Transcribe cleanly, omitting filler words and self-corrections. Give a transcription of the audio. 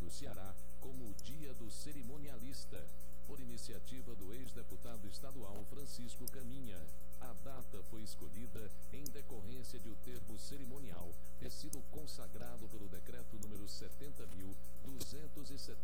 do Ceará como o Dia do Cerimonialista, por iniciativa do ex-deputado estadual Francisco Caminha. A data foi escolhida em decorrência de o termo cerimonial ter sido consagrado pelo decreto número 70.270